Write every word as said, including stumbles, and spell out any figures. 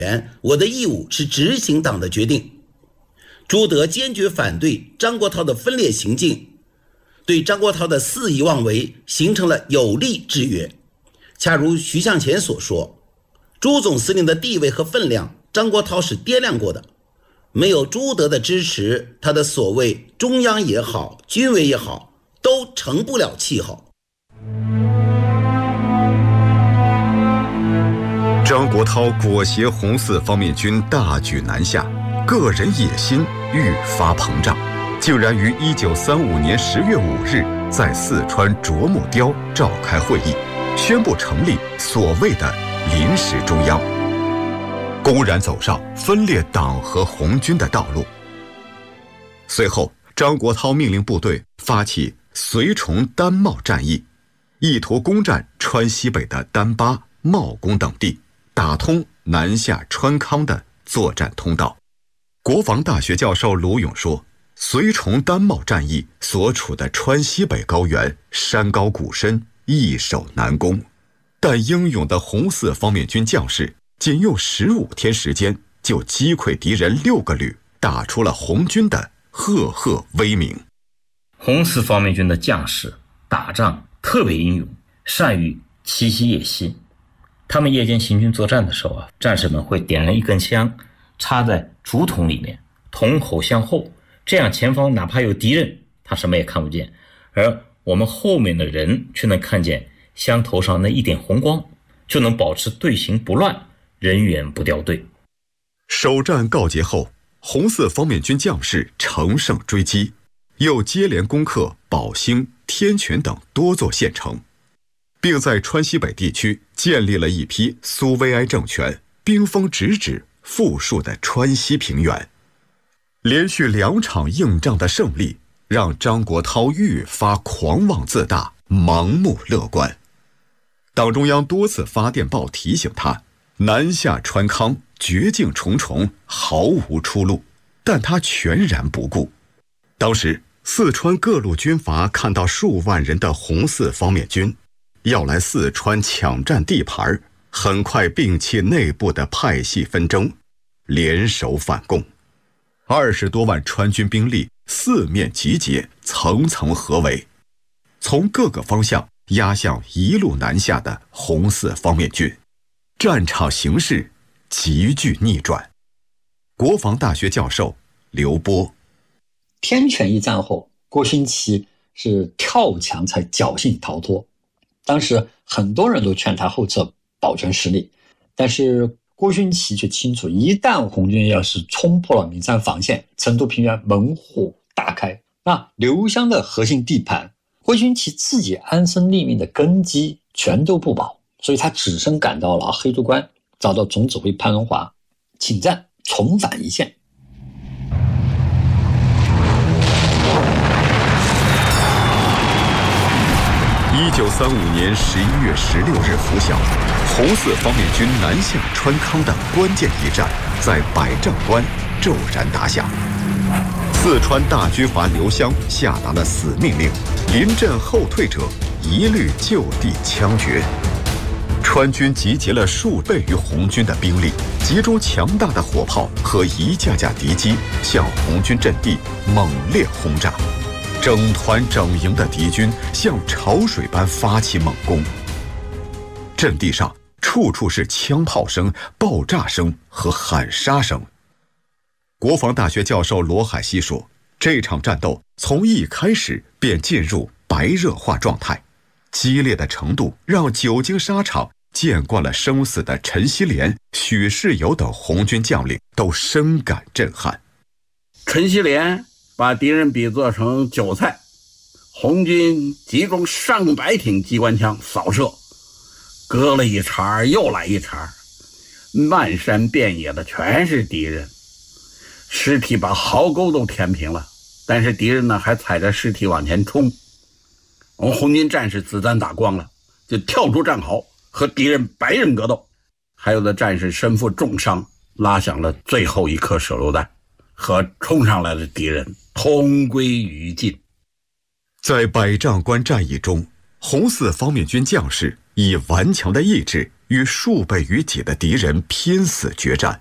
我的义务是执行党的决定。朱德坚决反对张国焘的分裂行径，对张国焘的肆意妄为形成了有力制约。恰如徐向前所说，朱总司令的地位和分量，张国焘是掂量过的。没有朱德的支持，他的所谓中央也好，军委也好，都成不了气候。 张国焘裹挟红四方面军大举南下，个人野心愈发膨胀，竟然于一九三五年十月五日在四川啄木雕召开会议，宣布成立所谓的临时中央，公然走上分裂党和红军的道路。随后，张国焘命令部队发起绥崇丹茂战役，意图攻占川西北的丹巴、茂公等地，打通南下川康的作战通道。国防大学教授卢勇说，绥崇丹茂战役所处的川西北高原山高谷深，易守难攻，但英勇的红四方面军将士仅用十五天时间就击溃敌人六个旅，打出了红军的赫赫威名。 红四方面军的将士打仗特别英勇，善于奇袭野袭。他们夜间行军作战的时候啊，战士们会点燃一根香，插在竹筒里面，筒口向后，这样前方哪怕有敌人，他什么也看不见，而我们后面的人却能看见香头上那一点红光，就能保持队形不乱，人员不掉队。 首战告捷后，红四方面军将士乘胜追击，又接连攻克宝兴、天泉等多座县城，并在川西北地区建立了一批苏维埃政权兵锋直指富庶的川西平原。连续两场硬仗的胜利，让张国焘愈发狂妄自大，盲目乐观。党中央多次发电报提醒他，南下川康绝境重重，毫无出路，但他全然不顾。当时四川各路军阀看到数万人的红四方面军要来四川抢占地盘，很快摒弃内部的派系纷争，联手反共。二十多万川军兵力四面集结，层层合围，从各个方向压向一路南下的红四方面军，战场形势急剧逆转。国防大学教授刘波， 天泉一战后，郭勋祺是跳墙才侥幸逃脱。当时很多人都劝他后撤，保全实力，但是郭勋祺却清楚，一旦红军要是冲破了岷山防线，成都平原门户大开，那刘湘的核心地盘，郭勋祺自己安身立命的根基全都不保，所以他只身赶到了黑龙关，找到总指挥潘荣华，请战重返一线。 一九三五年十一月十六日拂晓，红四方面军南下川康的关键一战在百丈关骤然打响。四川大军阀刘湘下达了死命令，临阵后退者一律就地枪决。川军集结了数倍于红军的兵力，集中强大的火炮和一架架敌机，向红军阵地猛烈轰炸。整团整营的敌军像潮水般发起猛攻，阵地上处处是枪炮声、爆炸声和喊杀声。国防大学教授罗海西说，这场战斗从一开始便进入白热化状态，激烈的程度让久经沙场、见惯了生死的陈锡联、许世友等红军将领都深感震撼。 陈锡联把敌人比作成韭菜，红军集中上百挺机关枪扫射，割了一茬又来一茬，漫山遍野的全是敌人，尸体把壕沟都填平了，但是敌人呢还踩着尸体往前冲。我们红军战士子弹打光了，就跳出战壕和敌人白刃格斗，还有的战士身负重伤，拉响了最后一颗手榴弹，和冲上来的敌人同归于尽。 在百丈关战役中， 红四方面军将士以顽强的意志与数倍于己的敌人拼死决战，